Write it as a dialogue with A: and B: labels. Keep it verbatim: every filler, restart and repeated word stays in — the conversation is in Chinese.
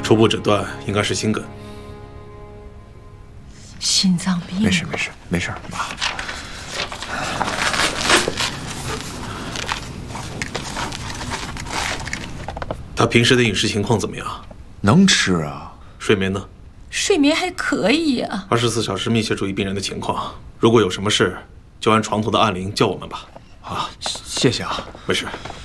A: 初步诊断应该是心梗。
B: 心脏病？
C: 没事没事没事，妈。
A: 他平时的饮食情况怎么样？
C: 能吃啊。
A: 睡眠呢？
B: 睡眠还可以呀。
A: 二十四小时密切注意病人的情况，如果有什么事，就按床头的按铃叫我们吧。
C: 啊，谢谢啊。
A: 没事。